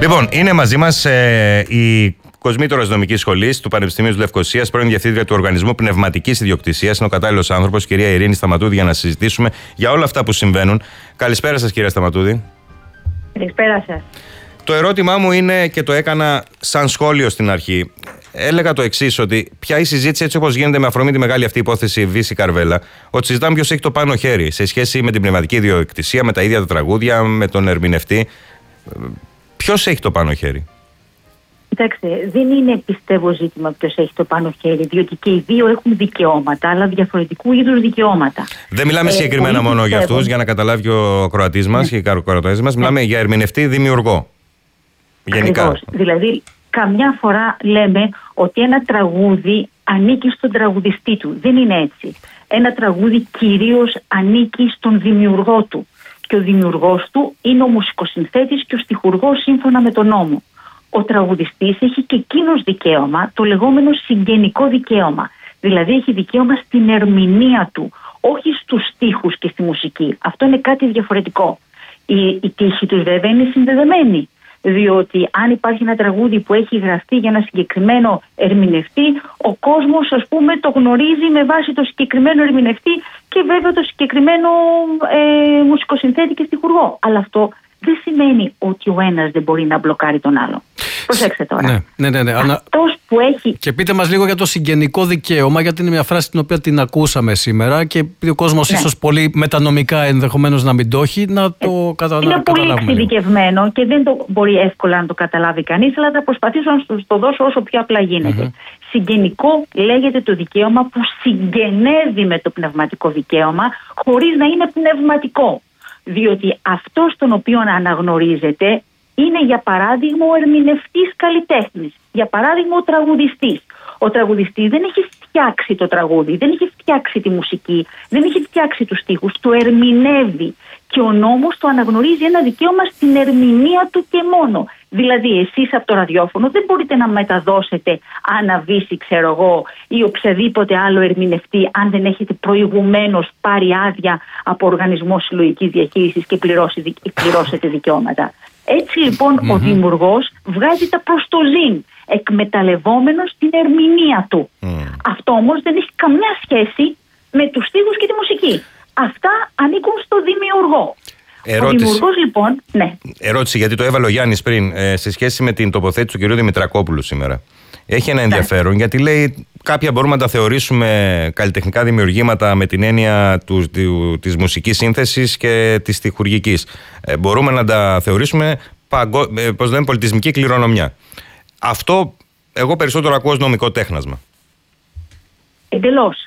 Λοιπόν, είναι μαζί μας η Κοσμήτωρας Νομικής Σχολής του Πανεπιστημίου της Λευκωσίας, πρώην Διευθύντρια του Οργανισμού Πνευματικής Ιδιοκτησίας. Είναι ο κατάλληλος άνθρωπος, κυρία Ειρήνη Σταματούδη, για να συζητήσουμε για όλα αυτά που συμβαίνουν. Καλησπέρα σας, κυρία Σταματούδη. Καλησπέρα σας. Το ερώτημά μου είναι, και το έκανα σαν σχόλιο στην αρχή. Έλεγα το εξής, ότι πια η συζήτηση, έτσι όπως γίνεται με αφορμή τη μεγάλη αυτή υπόθεση Βύση Καρβέλα, ότι συζητάμε ποιος έχει το πάνω χέρι σε σχέση με την πνευματική ιδιοκτησία, με τα ίδια τα τραγούδια, με τον ερμηνευτή. Ποιος έχει το πάνω χέρι? Κοιτάξτε, δεν είναι, πιστεύω, ζήτημα ποιος έχει το πάνω χέρι, διότι και οι δύο έχουν δικαιώματα, αλλά διαφορετικού είδους δικαιώματα. Δεν μιλάμε συγκεκριμένα μόνο για αυτούς, για να καταλάβει ο Κροατής μας και οι Κροατές μας. Μιλάμε για ερμηνευτή δημιουργό. Γενικά. Ακριβώς. Δηλαδή, καμιά φορά λέμε ότι ένα τραγούδι ανήκει στον τραγουδιστή του. Δεν είναι έτσι. Ένα τραγούδι κυρίως ανήκει στον δημιουργό του. Και ο δημιουργός του είναι ο μουσικοσυνθέτης και ο στιχουργός σύμφωνα με τον νόμο. Ο τραγουδιστής έχει και εκείνος δικαίωμα, το λεγόμενο συγγενικό δικαίωμα. Δηλαδή έχει δικαίωμα στην ερμηνεία του, όχι στους στίχους και στη μουσική. Αυτό είναι κάτι διαφορετικό. Η τύχη τους βέβαια είναι συνδεδεμένη. Διότι αν υπάρχει ένα τραγούδι που έχει γραφτεί για ένα συγκεκριμένο ερμηνευτή, ο κόσμος, ας πούμε, το γνωρίζει με βάση το συγκεκριμένο ερμηνευτή και βέβαια το συγκεκριμένο μουσικοσυνθέτη και στιχουργό. Αλλά αυτό δεν σημαίνει ότι ο ένας δεν μπορεί να μπλοκάρει τον άλλο. Προσέξτε τώρα. Ναι. Αυτός που έχει... Και πείτε μας λίγο για το συγγενικό δικαίωμα, γιατί είναι μια φράση την οποία την ακούσαμε σήμερα και ο κόσμος ίσως πολύ μετανομικά ενδεχομένως να μην το έχει, να το καταλάβουμε. Είναι πολύ εξειδικευμένο και δεν το μπορεί εύκολα να το καταλάβει κανείς, αλλά θα προσπαθήσω να σας το δώσω όσο πιο απλά γίνεται. Συγγενικό λέγεται το δικαίωμα που συγγενεύει με το πνευματικό δικαίωμα χωρίς να είναι πνευματικό. Διότι αυτός τον οποίο αναγνωρίζεται είναι, για παράδειγμα, ο ερμηνευτής καλλιτέχνης. Για παράδειγμα, ο τραγουδιστής. Ο τραγουδιστής δεν έχει φτιάξει το τραγούδι, δεν έχει φτιάξει τη μουσική, δεν έχει φτιάξει τους στίχους, το ερμηνεύει. Και ο νόμος το αναγνωρίζει ένα δικαίωμα στην ερμηνεία του και μόνο. Δηλαδή, εσείς από το ραδιόφωνο δεν μπορείτε να μεταδώσετε Άννα Βύση, ξέρω εγώ, ή οποιαδήποτε άλλο ερμηνευτή, αν δεν έχετε προηγουμένως πάρει άδεια από οργανισμό συλλογικής διαχείρισης και πληρώσετε δικαιώματα. Έτσι λοιπόν ο δημιουργός βγάζει τα προστοζήν, εκμεταλλευόμενος την ερμηνεία του. Αυτό όμως δεν έχει καμιά σχέση με τους στίχους και τη μουσική. Αυτά ανήκουν στο δημιουργό. Ο δημιουργός λοιπόν, Ερώτηση, γιατί το έβαλε ο Γιάννης πριν, σε σχέση με την τοποθέτηση του κ. Δημητρακόπουλου σήμερα. Έχει ένα ενδιαφέρον, γιατί λέει κάποια μπορούμε να τα θεωρήσουμε καλλιτεχνικά δημιουργήματα με την έννοια της μουσικής σύνθεσης και της στιχουργικής. Μπορούμε να τα θεωρήσουμε πολιτισμική κληρονομιά. Αυτό εγώ περισσότερο ακούω ως νομικό τέχνασμα. Εντελώς.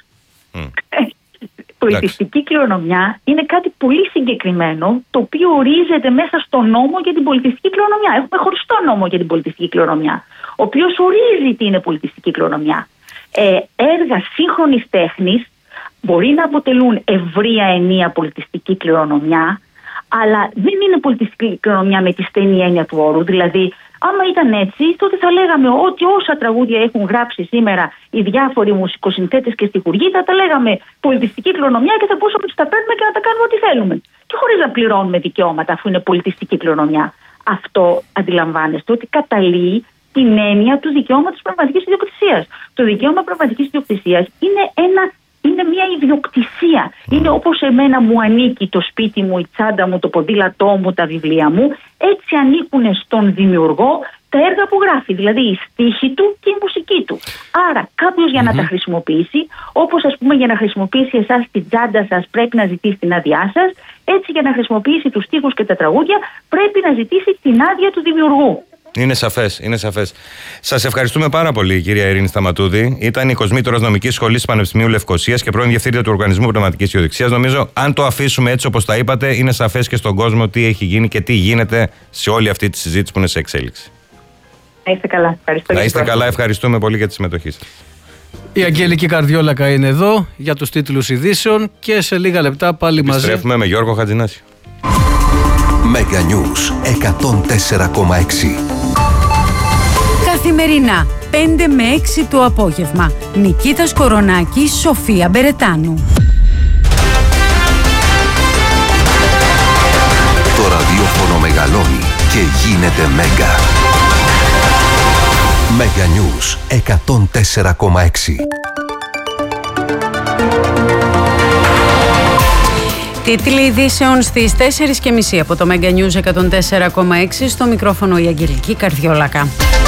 Πολιτιστική κληρονομιά είναι κάτι πολύ συγκεκριμένο, το οποίο ορίζεται μέσα στο νόμο για την πολιτιστική κληρονομιά. Έχουμε χωριστό νόμο για την πολιτιστική κληρονομιά, ο οποίος ορίζει τι είναι πολιτιστική κληρονομιά. Έργα σύγχρονης τέχνης μπορεί να αποτελούν ευρεία ενία πολιτιστική κληρονομιά, αλλά δεν είναι πολιτιστική κληρονομιά με τη στενή έννοια του όρου. Δηλαδή, άμα ήταν έτσι, τότε θα λέγαμε ότι όσα τραγούδια έχουν γράψει σήμερα οι διάφοροι μουσικοσυνθέτες και στιχουργοί, θα τα λέγαμε πολιτιστική κληρονομιά και θα μπορούσαμε να τα παίρνουμε και να τα κάνουμε ό,τι θέλουμε. Και χωρίς να πληρώνουμε δικαιώματα, αφού είναι πολιτιστική κληρονομιά. Αυτό, αντιλαμβάνεστε, ότι καταλύει την έννοια του δικαιώματος πνευματικής ιδιοκτησίας. Το δικαίωμα πνευματικής ιδιοκτησίας είναι μια ιδιοκτησία. Είναι όπως εμένα μου ανήκει το σπίτι μου, η τσάντα μου, το ποδήλατό μου, τα βιβλία μου. Έτσι ανήκουν στον δημιουργό τα έργα που γράφει, δηλαδή η στίχη του και η μουσική του. Άρα κάποιος για να τα χρησιμοποιήσει, όπως ας πούμε για να χρησιμοποιήσει εσάς την τσάντα σας πρέπει να ζητήσει την άδειά σας, έτσι για να χρησιμοποιήσει τους στίχους και τα τραγούδια πρέπει να ζητήσει την άδεια του δημιουργού. Είναι σαφές. Σας ευχαριστούμε πάρα πολύ, κυρία Ειρήνη Σταματούδη. Ήταν η Κοσμήτωρας Νομικής Σχολής του Πανεπιστημίου Λευκωσίας και πρώην Διευθύντρια του Οργανισμού Πνευματικής Ιδιοκτησίας. Νομίζω, αν το αφήσουμε έτσι όπως τα είπατε, είναι σαφές και στον κόσμο τι έχει γίνει και τι γίνεται σε όλη αυτή τη συζήτηση που είναι σε εξέλιξη. Να είστε καλά. Να είστε καλά, ευχαριστούμε πολύ για τη συμμετοχή σας. Η Αγγελική Καρδιόλακα είναι εδώ για τους τίτλους ειδήσεων και σε λίγα λεπτά πάλι μαζί. Επιστρέφουμε με Γιώργο Χατζηνάση. Mega News 104,6. Καθημερινά 5 με 6 το απόγευμα. Νικήτας Κορονάκης, Σοφία Μπερετάνου. Το ραδιόφωνο μεγαλώνει και γίνεται γίνεται Μέγκα. Μέγα News 104,6. Τίτλοι ειδήσεων στις 4.30 από το Μέγα News 104,6. Στο μικρόφωνο η Αγγελική Καρδιόλακα.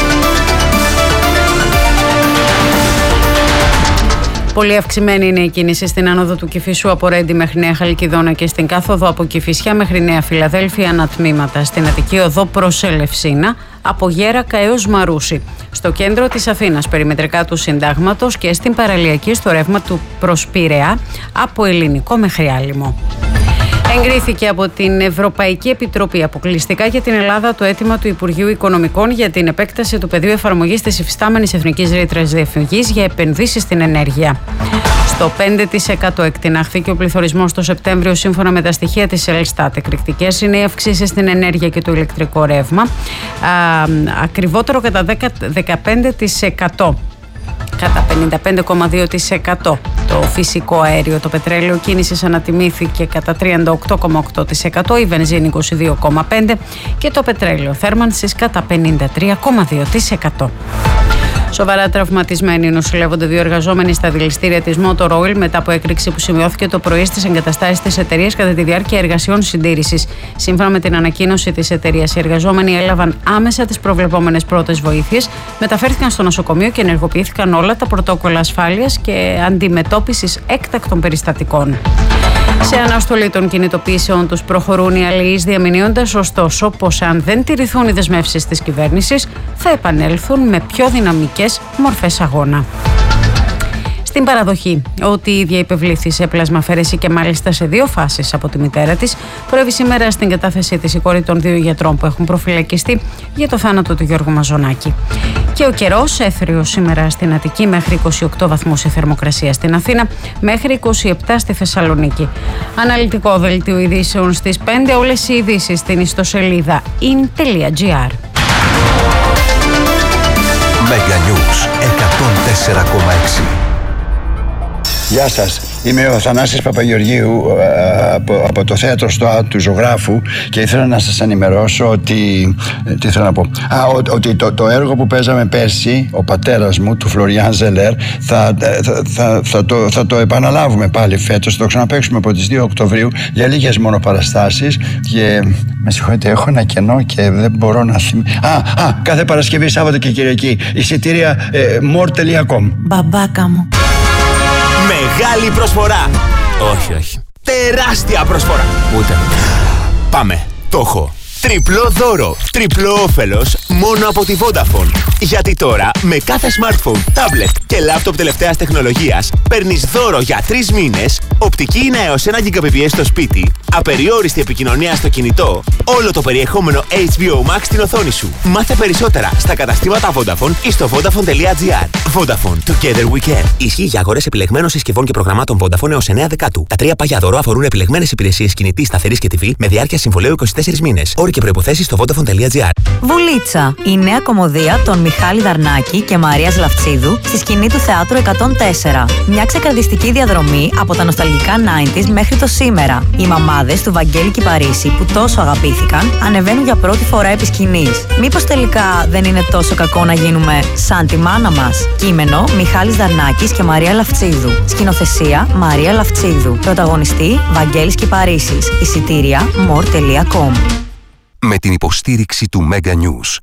Πολύ αυξημένη είναι η κίνηση στην άνοδο του Κηφισού από Ρέντι μέχρι Νέα Χαλκιδόνα και στην κάθοδο από Κηφισιά μέχρι Νέα Φιλαδέλφια ανατμήματα. Στην Αττική οδό προς Ελευσίνα από Γέρακα έως Μαρούσι. Στο κέντρο της Αθήνας περιμετρικά του Συντάγματος και στην παραλιακή στο ρεύμα του προς Πειραιά από Ελληνικό μέχρι Άλυμο. Εγκρίθηκε από την Ευρωπαϊκή Επιτροπή αποκλειστικά για την Ελλάδα το αίτημα του Υπουργείου Οικονομικών για την επέκταση του πεδίου εφαρμογής της υφιστάμενης εθνικής ρήτρας διαφυγής για επενδύσεις στην ενέργεια. Στο 5% εκτινάχθηκε ο πληθωρισμός το Σεπτέμβριο σύμφωνα με τα στοιχεία της Ελστάτ. Εκρηκτικές είναι οι αυξήσεις στην ενέργεια και το ηλεκτρικό ρεύμα, ακριβότερο κατά 15%. Κατά 55,2%. Το φυσικό αέριο, το πετρέλαιο κίνησης ανατιμήθηκε κατά 38,8%, η βενζίνη 22,5% και το πετρέλαιο θέρμανσης κατά 53,2%. Σοβαρά τραυματισμένοι νοσηλεύονται 2 εργαζόμενοι στα δηληστήρια της Motor Oil μετά από έκρηξη που σημειώθηκε το πρωί στις εγκαταστάσεις της εταιρείας κατά τη διάρκεια εργασιών συντήρησης. Σύμφωνα με την ανακοίνωση της εταιρείας, οι εργαζόμενοι έλαβαν άμεσα τις προβλεπόμενες πρώτες βοήθειες, μεταφέρθηκαν στο νοσοκομείο και ενεργοποιήθηκαν όλα τα πρωτόκολλα ασφάλειας και αντιμετώπισης έκτακτων περιστατικών. Σε αναστολή των κινητοποιήσεων τους προχωρούν οι αλληλείς, διαμηνύοντας ωστόσο πως αν δεν τηρηθούν οι δεσμεύσεις της κυβέρνησης θα επανέλθουν με πιο δυναμικές μορφές αγώνα. Στην παραδοχή ότι η ίδια υπευλήθη σε πλασμαφαίρεση και μάλιστα σε 2 φάσεις από τη μητέρα της, προέβη σήμερα στην κατάθεσή της η κόρη των 2 γιατρών που έχουν προφυλακιστεί για το θάνατο του Γιώργου Μαζονάκη. Και ο καιρός έθριος σήμερα στην Αττική μέχρι 28 βαθμούς η θερμοκρασία στην Αθήνα, μέχρι 27 στη Θεσσαλονίκη. Αναλυτικό δελτίο ειδήσεων στις 5, όλες οι ειδήσεις στην ιστοσελίδα in.gr. Μέγα News 104,6. Γεια σας, είμαι ο Θανάσης Παπαγεωργίου από το θέατρο ΣΤΟΑ του Ζωγράφου και ήθελα να σας ενημερώσω ότι, ότι το έργο που παίζαμε πέρσι, ο πατέρας μου, του Φλωριάν Ζελέρ, θα το επαναλάβουμε πάλι φέτος, θα το ξαναπαίξουμε από τις 2 Οκτωβρίου για λίγες μόνο παραστάσεις και με συγχωρείτε, έχω ένα κενό και δεν μπορώ να θυμηθώ. Κάθε Παρασκευή, Σάββατο και Κυριακή, εισιτήρια more.com. Μπαμπάκα μου. Μεγάλη προσφορά. Όχι. Τεράστια προσφορά. Ούτε. Πάμε. Το έχω. Τριπλό δώρο, τριπλό όφελος μόνο από τη Vodafone. Γιατί τώρα με κάθε smartphone, tablet και laptop τελευταίας τεχνολογίας παίρνεις δώρο για 3 μήνες, οπτική ίνα έως 1 Gbps στο σπίτι, απεριόριστη επικοινωνία στο κινητό, όλο το περιεχόμενο HBO Max στην οθόνη σου. Μάθε περισσότερα στα καταστήματα Vodafone ή στο vodafone.gr. Vodafone, together we can. Ισχύει για αγορές επιλεγμένων συσκευών και προγραμμάτων Vodafone έως 9 Δεκάτου. Τα 3 παγιά δώρο αφορούν επιλεγμένες υπηρεσίες κινητής, σταθερής και TV με διάρκεια συμβολαίου 24 μήνες. Όροι και προϋποθέσεις στο vodafone.gr. Βουλίτσα, η νέα κομμωδία των Μιχάλη Δαρνάκη και Μαρίας Λαφτσίδου στη σκηνή του Θεάτρου 104. Μια ξεκαρδιστική διαδρομή από τα νοσταλγικά 90s μέχρι το σήμερα. Οι μαμάδες του Βαγγέλη Κιπαρίσι που τόσο αγαπήθηκαν ανεβαίνουν για πρώτη φορά επί σκηνής. Μήπως τελικά δεν είναι τόσο κακό να γίνουμε σαν τη μάνα μας? Κείμενο Μιχάλης Δαρνάκης και Μαρία Λαφτσίδου. Σκηνοθεσία Μαρία Λαφτσίδου. Πρωταγωνιστή Βαγγέλης Κιπαρίσης. Εισιτήρια more.com. Με την υποστήριξη του Μέγα News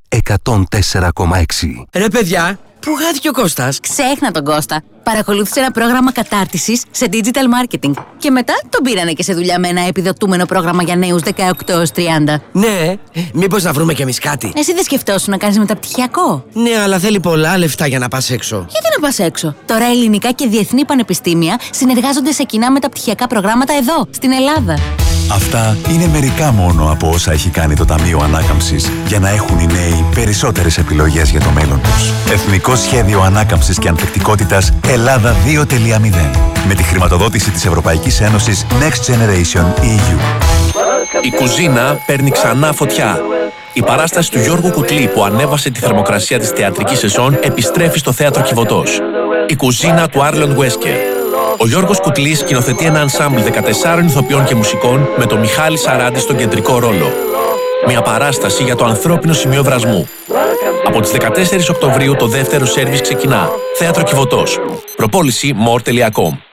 104,6. Ρε παιδιά, πού χάθηκε ο Κώστας? Ξέχνα τον Κώστα. Παρακολούθησε ένα πρόγραμμα κατάρτισης σε digital marketing. Και μετά τον πήρανε και σε δουλειά με ένα επιδοτούμενο πρόγραμμα για νέους 18-30. Ναι, μήπως να βρούμε κι εμείς κάτι? Εσύ δεν σκεφτόσουν να κάνεις μεταπτυχιακό? Ναι, αλλά θέλει πολλά λεφτά για να πας έξω. Γιατί να πας έξω? Τώρα ελληνικά και διεθνή πανεπιστήμια συνεργάζονται σε κοινά μεταπτυχιακά προγράμματα εδώ, στην Ελλάδα. Αυτά είναι μερικά μόνο από όσα έχει κάνει το Ταμείο Ανάκαμψης για να έχουν οι νέοι περισσότερες επιλογές για το μέλλον τους. Εθνικό Σχέδιο Ανάκαμψης και Ανθεκτικότητας Ελλάδα 2.0 με τη χρηματοδότηση της Ευρωπαϊκής Ένωσης Next Generation EU. Η κουζίνα παίρνει ξανά φωτιά. Η παράσταση του Γιώργου Κουτλή που ανέβασε τη θερμοκρασία της θεατρικής σεζόν επιστρέφει στο Θέατρο Κιβωτός. Η κουζίνα του Άρλον Βέσκερ. Ο Γιώργος Κουτλής σκηνοθετεί ένα ενσάμπλ 14 ηθοποιών και μουσικών με τον Μιχάλη Σαράντη στον κεντρικό ρόλο. Μια παράσταση για το ανθρώπινο σημείο δρασμού. Από τις 14 Οκτωβρίου το δεύτερο σέρβις ξεκινά. Θέατρο Κιβωτός. Προπόληση more.com.